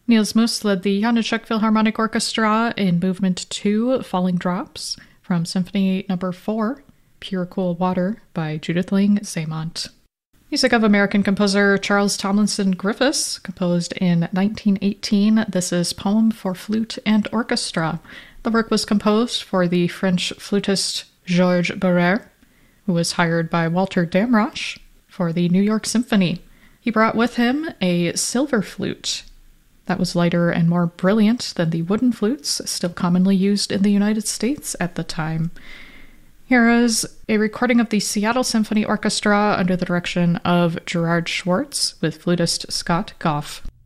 Niels Moos led the Januszek Philharmonic Orchestra in Movement 2, Falling Drops, from Symphony No. 4, Pure Cool Water by Judith Ling Zaymont. Music of American composer Charles Tomlinson Griffiths, composed in 1918. This is Poem for Flute and Orchestra. The work was composed for the French flutist Georges Barrère, who was hired by Walter Damrosch for the New York Symphony. He brought with him a silver flute that was lighter and more brilliant than the wooden flutes still commonly used in the United States at the time. Here is a recording of the Seattle Symphony Orchestra under the direction of Gerard Schwartz with flutist Scott Goff.